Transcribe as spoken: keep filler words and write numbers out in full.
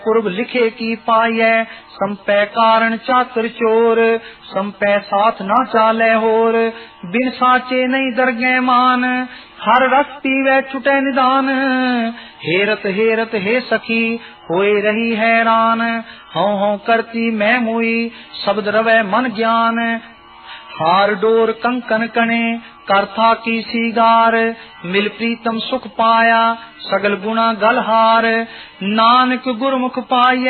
पूर्व लिखे की पाये, संपै कारण चाकर चोर, संपै साथ ना चाले होर, बिन साचे नहीं दरगे मान, हर रस पीवे छुटे निदान, हेरत हेरत हे सखी होए रही हैरान, हों हों करती मैं मुई शब्द रवे मन ज्ञान, हार डोर कंकन कणे करथा की सीगार, मिल प्रीतम सुख पाया सगल गुणा गलहार, नानक गुरमुख पाए